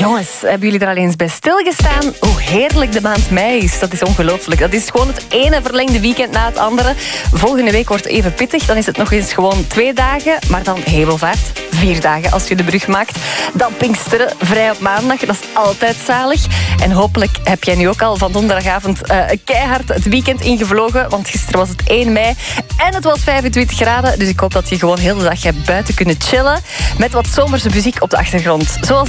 Jongens, hebben jullie er al eens bij stilgestaan hoe heerlijk de maand mei is? Dat is ongelooflijk. Dat is gewoon het ene verlengde weekend na het andere. Volgende week wordt even pittig. Dan is het nog eens gewoon 2 dagen. Maar dan hemelvaart. 4 dagen als je de brug maakt. Dan Pinksteren, vrij op maandag. Dat is altijd zalig. En hopelijk heb jij nu ook al van donderdagavond keihard het weekend ingevlogen. Want gisteren was het 1 mei. En het was 25 graden. Dus ik hoop dat je gewoon heel de dag hebt buiten kunnen chillen. Met wat zomerse muziek op de achtergrond. Zoals